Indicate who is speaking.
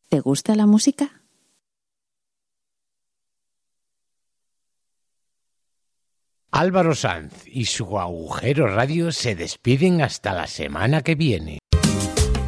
Speaker 1: ¿Te gusta la música?
Speaker 2: Álvaro Sanz y su Agujero Radio se despiden hasta la semana que viene.